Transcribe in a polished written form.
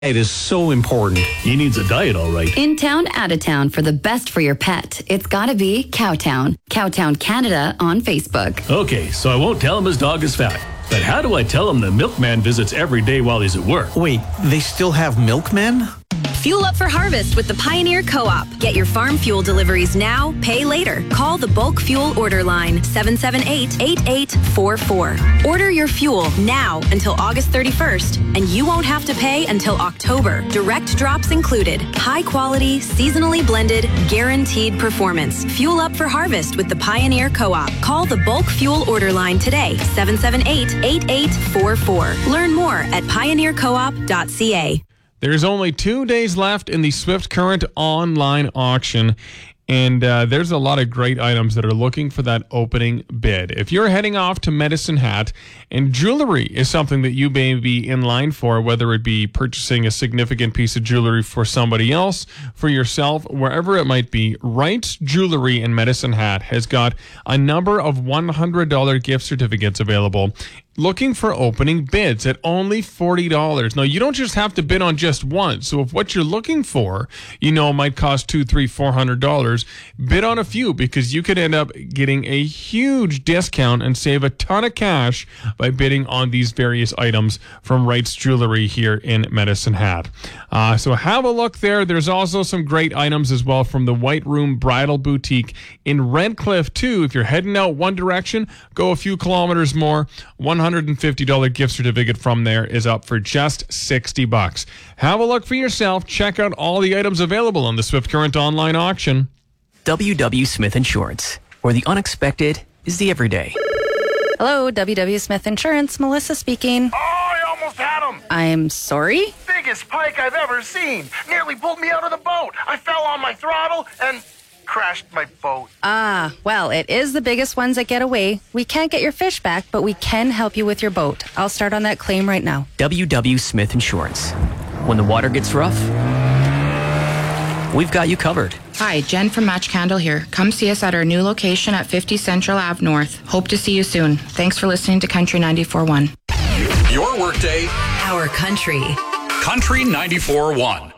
It is so important. He needs a diet, all right. In town, out of town, for the best for your pet, it's gotta be Cowtown. Cowtown Canada on Facebook. Okay, so I won't tell him his dog is fat. But how do I tell him the milkman visits every day while he's at work? Wait, they still have milkmen? Fuel up for harvest with the Pioneer Co-op. Get your farm fuel deliveries now, pay later. Call the bulk fuel order line 778-8844. Order your fuel now until August 31st, and you won't have to pay until October. Direct drops included. High quality, seasonally blended, guaranteed performance. Fuel up for harvest with the Pioneer Co-op. Call the bulk fuel order line today, 778-8844. Learn more at pioneercoop.ca. There's only 2 days left in the Swift Current online auction, and there's a lot of great items that are looking for that opening bid. If you're heading off to Medicine Hat, and jewelry is something that you may be in line for, whether it be purchasing a significant piece of jewelry for somebody else, for yourself, wherever it might be, Wright's Jewelry in Medicine Hat has got a number of $100 gift certificates available. Looking for opening bids at only $40. Now, you don't just have to bid on just one. So if what you're looking for, might cost $200, $300, $400, bid on a few, because you could end up getting a huge discount and save a ton of cash by bidding on these various items from Wright's Jewelry here in Medicine Hat. So have a look there. There's also some great items as well from the White Room Bridal Boutique in Redcliffe, too. If you're heading out one direction, go a few kilometers more. $150 gift certificate from there is up for just $60. Have a look for yourself. Check out all the items available on the Swift Current online auction. W.W. Smith Insurance, where the unexpected is the everyday. Hello, W.W. Smith Insurance. Melissa speaking. Oh, I almost had him. I'm sorry? Biggest pike I've ever seen. Nearly pulled me out of the boat. I fell on my throttle and crashed my boat. Well, it is the biggest ones that get away. We can't get your fish back, but we can help you with your boat. I'll start on that claim right now. W.W. Smith Insurance. When the water gets rough, we've got you covered. Hi, Jen from Match Candle here. Come see us at our new location at 50 Central Ave North. Hope to see you soon. Thanks for listening to Country 94.1. Your workday. Our country. Country 94.1.